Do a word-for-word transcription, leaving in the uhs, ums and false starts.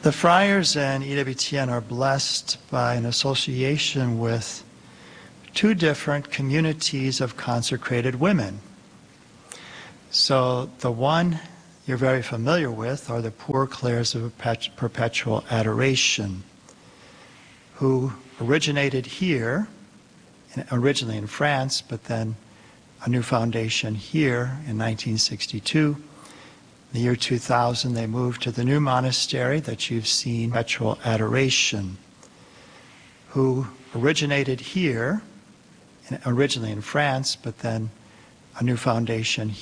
The friars in E W T N are blessed by an association with two different communities of consecrated women. So the one you're very familiar with are the Poor Clares of Perpetual Adoration, who originated here, originally in France, but then a new foundation here in nineteen sixty-two. In the year two thousand, they moved to the new monastery that you've seen, Perpetual Adoration, who originated here, originally in France, but then a new foundation